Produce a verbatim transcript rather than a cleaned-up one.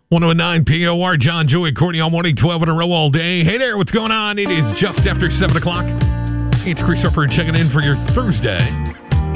one oh nine P O R, John, Joey, Courtney all morning, twelve in a row all day. Hey there, what's going on? It is just after seven o'clock. It's Chris Harper checking in for your Thursday.